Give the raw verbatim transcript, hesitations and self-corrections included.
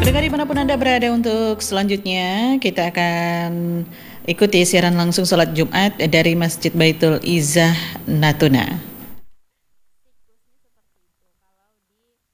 Pendengar dimanapun Anda berada, untuk selanjutnya kita akan ikuti siaran langsung sholat Jumat dari Masjid Baitul Izzah Natuna.